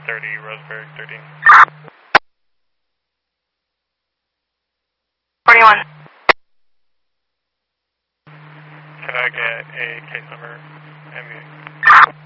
30 Roseburg 13. 41. Can I get a case number? MV?